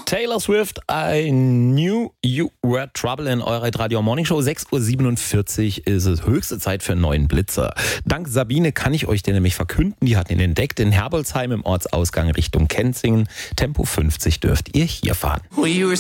Taylor Swift, I knew you were trouble in eurer Radio Morning Show. 6.47 Uhr ist es höchste Zeit für einen neuen Blitzer. Dank Sabine kann ich euch den nämlich verkünden. Die hat ihn entdeckt in Herbolzheim im Ortsausgang Richtung Kenzingen. Tempo 50 dürft ihr hier fahren.